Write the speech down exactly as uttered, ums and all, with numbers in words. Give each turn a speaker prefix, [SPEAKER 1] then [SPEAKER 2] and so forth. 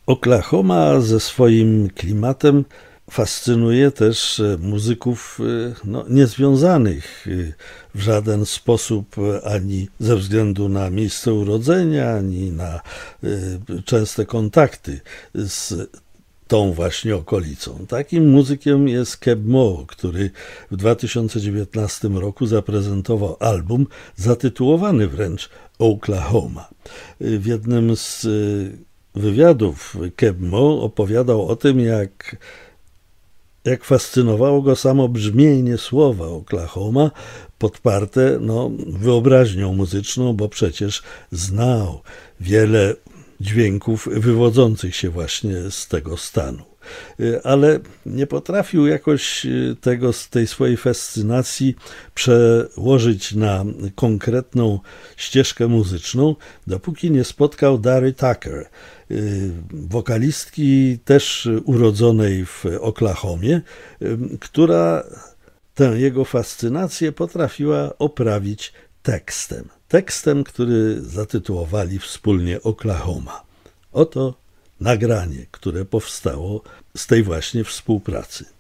[SPEAKER 1] Oklahoma ze swoim klimatem fascynuje też muzyków no, niezwiązanych w żaden sposób ani ze względu na miejsce urodzenia, ani na częste kontakty z tą właśnie okolicą. Takim muzykiem jest Keb Mo, który w dwa tysiące dziewiętnastym roku zaprezentował album zatytułowany wręcz Oklahoma. W jednym z wywiadów Keb Mo opowiadał o tym, jak, jak fascynowało go samo brzmienie słowa Oklahoma, podparte no, wyobraźnią muzyczną, bo przecież znał wiele dźwięków wywodzących się właśnie z tego stanu. Ale nie potrafił jakoś tego, tej swojej fascynacji przełożyć na konkretną ścieżkę muzyczną, dopóki nie spotkał Dary Tucker, wokalistki też urodzonej w Oklahomie, która tę jego fascynację potrafiła oprawić tekstem. Tekstem, który zatytułowali wspólnie Oklahoma. Oto nagranie, które powstało z tej właśnie współpracy.